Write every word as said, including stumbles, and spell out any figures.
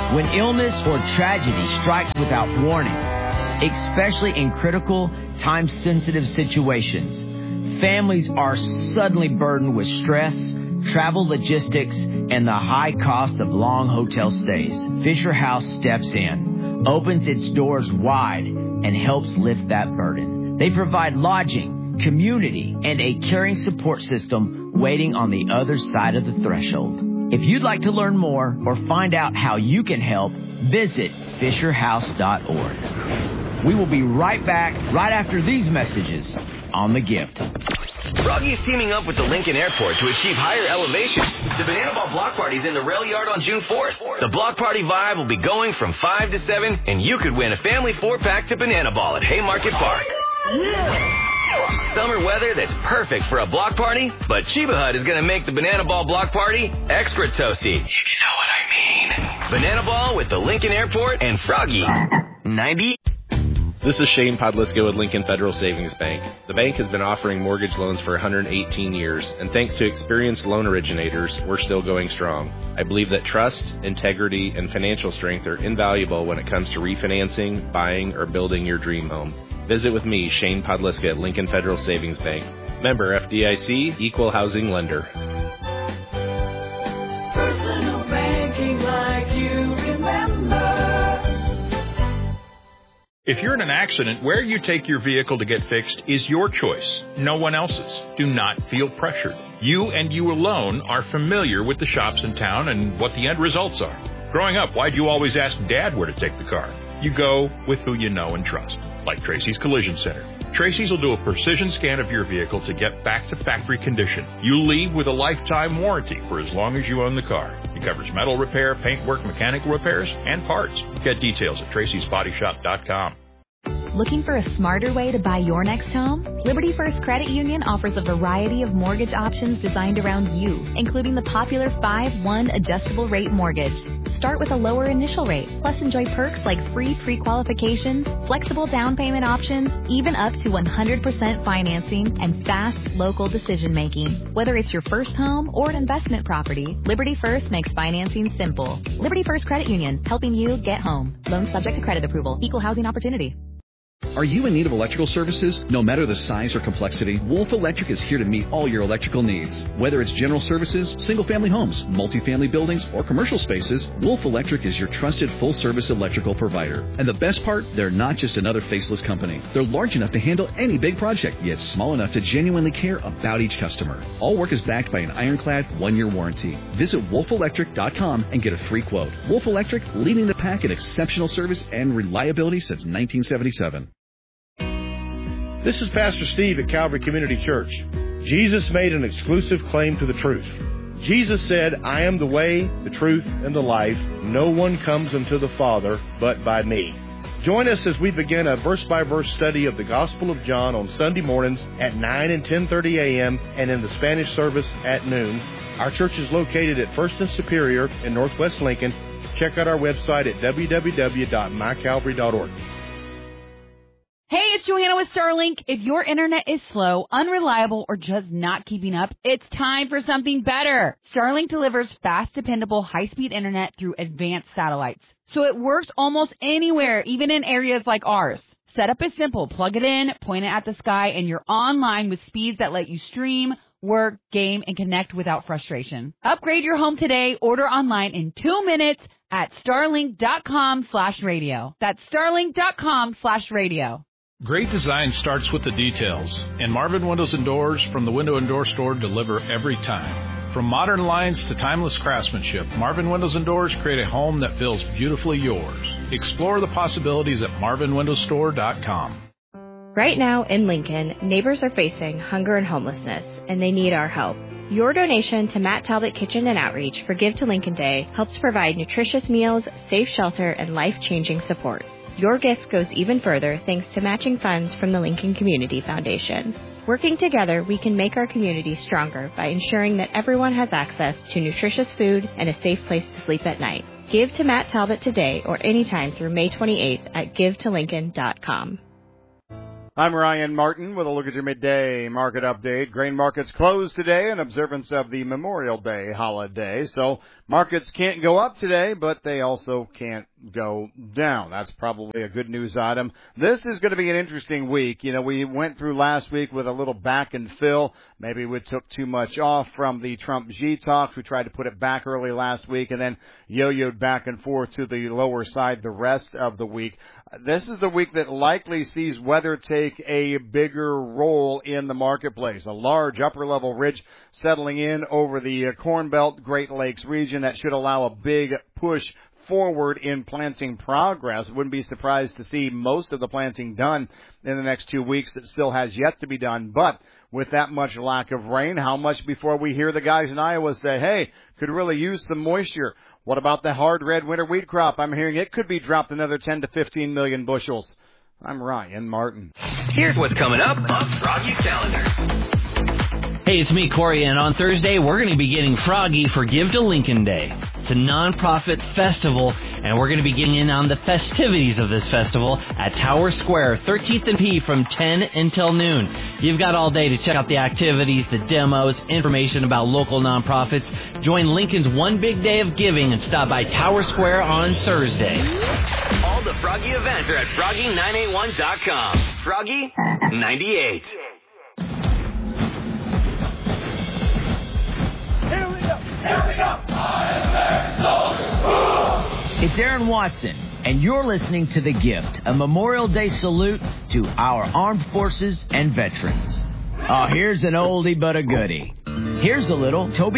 When illness or tragedy strikes without warning, especially in critical, time-sensitive situations, families are suddenly burdened with stress, travel logistics, and the high cost of long hotel stays. Fisher House steps in, opens its doors wide, and helps lift that burden. They provide lodging, community, and a caring support system waiting on the other side of the threshold. If you'd like to learn more or find out how you can help, visit Fisher House dot org. We will be right back right after these messages on The Gift. Froggy is teaming up with the Lincoln Airport to achieve higher elevation. The Banana Ball Block Party is in the rail yard on June fourth. The Block Party vibe will be going from five to seven, and you could win a family four-pack to Banana Ball at Haymarket Park. Yeah. Summer weather that's perfect for a block party, but Chiba Hut is going to make the Banana Ball Block Party extra toasty. You know what I mean. Banana Ball with the Lincoln Airport and Froggy. ninety. This is Shane Podlisko at Lincoln Federal Savings Bank. The bank has been offering mortgage loans for one hundred eighteen years, and thanks to experienced loan originators, we're still going strong. I believe that trust, integrity, and financial strength are invaluable when it comes to refinancing, buying, or building your dream home. Visit with me, Shane Podliska, at Lincoln Federal Savings Bank. Member F D I C, Equal Housing Lender. Personal banking like you remember. If you're in an accident, where you take your vehicle to get fixed is your choice, no one else's. Do not feel pressured. You and you alone are familiar with the shops in town and what the end results are. Growing up, why'd you always ask Dad where to take the car? You go with who you know and trust, like Tracy's Collision Center. Tracy's will do a precision scan of your vehicle to get back to factory condition. You leave with a lifetime warranty for as long as you own the car. It covers metal repair, paintwork, mechanical repairs, and parts. Get details at tracys body shop dot com. Looking for a smarter way to buy your next home? Liberty First Credit Union offers a variety of mortgage options designed around you, including the popular five one adjustable rate mortgage. Start with a lower initial rate, plus enjoy perks like free pre-qualification, flexible down payment options, even up to one hundred percent financing, and fast local decision-making. Whether it's your first home or an investment property, Liberty First makes financing simple. Liberty First Credit Union, helping you get home. Loan subject to credit approval. Equal housing opportunity. Are you in need of electrical services? No matter the size or complexity, Wolf Electric is here to meet all your electrical needs. Whether it's general services, single-family homes, multifamily buildings, or commercial spaces, Wolf Electric is your trusted full-service electrical provider. And the best part, they're not just another faceless company. They're large enough to handle any big project, yet small enough to genuinely care about each customer. All work is backed by an ironclad one-year warranty. Visit wolf electric dot com and get a free quote. Wolf Electric, leading the pack in exceptional service and reliability since nineteen seventy-seven. This is Pastor Steve at Calvary Community Church. Jesus made an exclusive claim to the truth. Jesus said, I am the way, the truth, and the life. No one comes unto the Father but by me. Join us as we begin a verse-by-verse study of the Gospel of John on Sunday mornings at nine and ten thirty a.m. and in the Spanish service at noon. Our church is located at First and Superior in Northwest Lincoln. Check out our website at w w w dot my calvary dot org. Hey, it's Johanna with Starlink. If your internet is slow, unreliable, or just not keeping up, it's time for something better. Starlink delivers fast, dependable, high-speed internet through advanced satellites. So it works almost anywhere, even in areas like ours. Setup is simple. Plug it in, point it at the sky, and you're online with speeds that let you stream, work, game, and connect without frustration. Upgrade your home today. Order online in two minutes at starlink dot com slash radio. That's starlink dot com slash radio. Great design starts with the details, and Marvin Windows and Doors from the Window and Door Store deliver every time. From modern lines to timeless craftsmanship, Marvin Windows and Doors create a home that feels beautifully yours. Explore the possibilities at marvin windows store dot com. Right now in Lincoln, neighbors are facing hunger and homelessness, and they need our help. Your donation to Matt Talbot Kitchen and Outreach for Give to Lincoln Day helps provide nutritious meals, safe shelter, and life-changing support. Your gift goes even further thanks to matching funds from the Lincoln Community Foundation. Working together, we can make our community stronger by ensuring that everyone has access to nutritious food and a safe place to sleep at night. Give to Matt Talbot today or anytime through May twenty-eighth at give to lincoln dot com. I'm Ryan Martin with a look at your midday market update. Grain markets closed today in observance of the Memorial Day holiday, so Markets can't go up today, but they also can't go down. That's probably a good news item. This is going to be an interesting week. You know, we went through last week with a little back and fill. Maybe we took too much off from the Trump-Xi talks. We tried to put it back early last week and then yo-yoed back and forth to the lower side the rest of the week. This is the week that likely sees weather take a bigger role in the marketplace. A large upper-level ridge settling in over the Corn Belt, Great Lakes region that should allow a big push forward in planting progress. Wouldn't be surprised to see most of the planting done in the next two weeks. That still has yet to be done. But with that much lack of rain, how much before we hear the guys in Iowa say, hey, could really use some moisture? What about the hard red winter wheat crop? I'm hearing it could be dropped another ten to fifteen million bushels. I'm Ryan Martin. Here's what's coming up on Froggy's calendar. Hey, it's me, Corey, and on Thursday, we're going to be getting Froggy for Give to Lincoln Day. It's a nonprofit festival, and we're going to be getting in on the festivities of this festival at Tower Square, thirteenth and P from ten until noon. You've got all day to check out the activities, the demos, information about local nonprofits. Join Lincoln's One Big Day of Giving and stop by Tower Square on Thursday. All the Froggy events are at froggy nine eight one dot com. Froggy ninety-eight. It's Aaron Watson, and you're listening to The Gift, a Memorial Day salute to our armed forces and veterans. Oh, here's an oldie but a goodie. Here's a little Toby